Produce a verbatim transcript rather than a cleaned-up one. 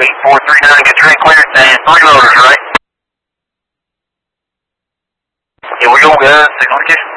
eight four three nine, get train cleared, and three motors, right? Here we go, guys, signal to